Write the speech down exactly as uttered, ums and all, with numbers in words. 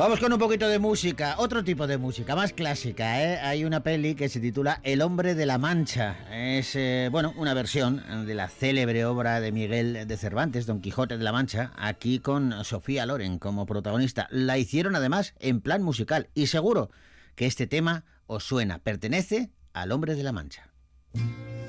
Vamos con un poquito de música, otro tipo de música, más clásica, ¿eh? Hay una peli que se titula El hombre de la Mancha. Es, eh, bueno, una versión de la célebre obra de Miguel de Cervantes, Don Quijote de la Mancha, aquí con Sofía Loren como protagonista. La hicieron además en plan musical y seguro que este tema os suena. Pertenece al hombre de la Mancha.